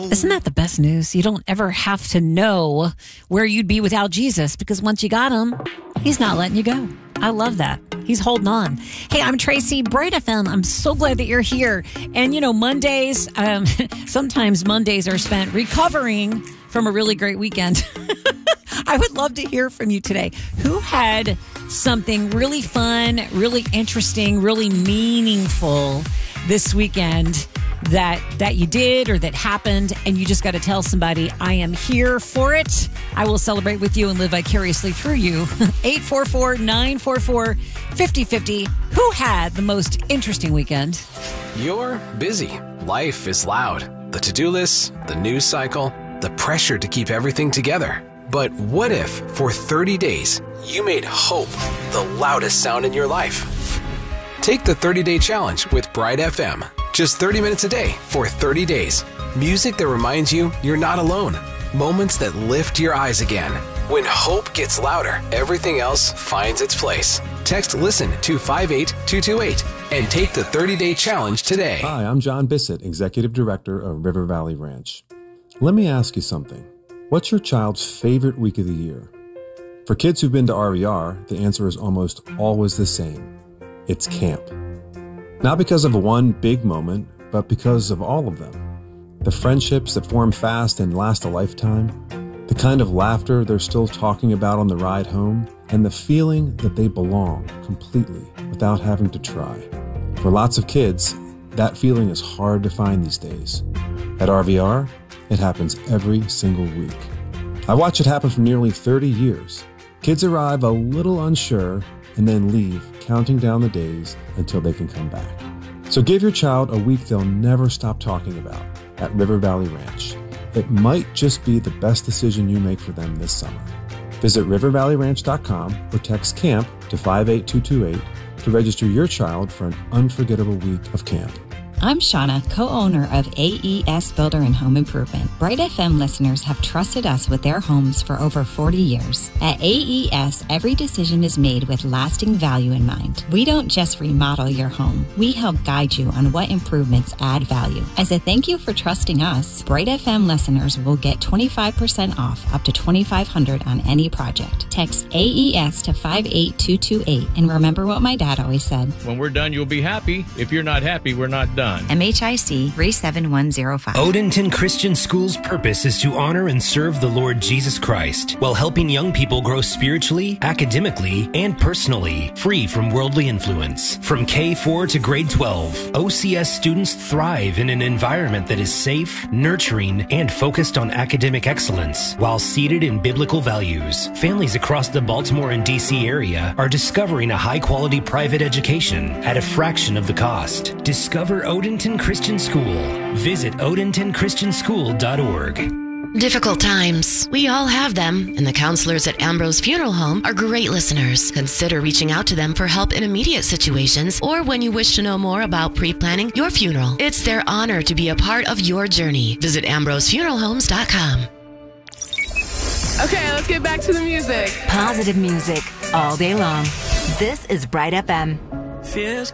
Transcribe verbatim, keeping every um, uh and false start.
Isn't that the best news? You don't ever have to know where you'd be without Jesus, because once you got him, he's not letting you go. I love that. He's holding on. Hey, I'm Tracy, Bright F M. I'm so glad that you're here. And, you know, Mondays, um, sometimes Mondays are spent recovering from a really great weekend. I would love to hear from you today. Who had something really fun, really interesting, really meaningful this weekend that that you did or that happened, and you just got to tell somebody, I am here for it. I will celebrate with you and live vicariously through you. eight four four, nine four four, five oh five oh. Who had the most interesting weekend? You're busy. Life is loud. The to-do list, the news cycle, the pressure to keep everything together. But what if, for thirty days, you made hope the loudest sound in your life? Take the thirty-day challenge with Bright F M. Just thirty minutes a day for thirty days. Music that reminds you you're not alone. Moments that lift your eyes again. When hope gets louder, everything else finds its place. Text LISTEN to five eight two two eight and take the thirty-day challenge today. Hi, I'm John Bissett, Executive Director of River Valley Ranch. Let me ask you something. What's your child's favorite week of the year? For kids who've been to R V R, the answer is almost always the same. It's camp. Not because of one big moment, but because of all of them. The friendships that form fast and last a lifetime, the kind of laughter they're still talking about on the ride home, and the feeling that they belong completely without having to try. For lots of kids, that feeling is hard to find these days. At R V R, it happens every single week. I watch it happen for nearly thirty years. Kids arrive a little unsure and then leave, counting down the days until they can come back. So give your child a week they'll never stop talking about at River Valley Ranch. It might just be the best decision you make for them this summer. Visit river valley ranch dot com or text CAMP to five eight two two eight to register your child for an unforgettable week of camp. I'm Shauna, co-owner of A E S Builder and Home Improvement. Bright F M listeners have trusted us with their homes for over forty years. At A E S, every decision is made with lasting value in mind. We don't just remodel your home. We help guide you on what improvements add value. As a thank you for trusting us, Bright F M listeners will get twenty-five percent off up to twenty-five hundred dollars on any project. Text A E S to five eight two two eight and remember what my dad always said. When we're done, you'll be happy. If you're not happy, we're not done. M H I C three seven one zero five. Odenton Christian School's purpose is to honor and serve the Lord Jesus Christ while helping young people grow spiritually, academically, and personally, free from worldly influence. From K four to grade twelve, O C S students thrive in an environment that is safe, nurturing, and focused on academic excellence while seated in biblical values. Families across the Baltimore and D C area are discovering a high-quality private education at a fraction of the cost. Discover Odenton Christian School. Visit odenton christian school dot org. Difficult times. We all have them, and the counselors at Ambrose Funeral Home are great listeners. Consider reaching out to them for help in immediate situations or when you wish to know more about pre-planning your funeral. It's their honor to be a part of your journey. Visit ambrose funeral homes dot com. Okay, let's get back to the music. Positive music all day long. This is Bright F M. Fears